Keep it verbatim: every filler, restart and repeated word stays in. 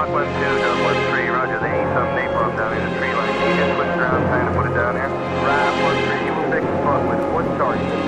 Hawk one two, Dub one three, roger. They need some napalm down in the tree line. Can you just switch around, kind of put it down here? Right, one three, you will fix the bug with one target.